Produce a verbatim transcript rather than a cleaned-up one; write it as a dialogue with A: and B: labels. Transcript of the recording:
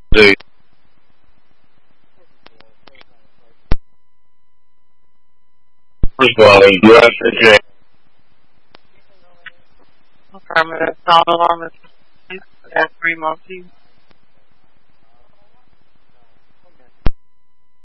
A: do. First of all, you have to check.
B: Affirmative. Sound alarm is at three months.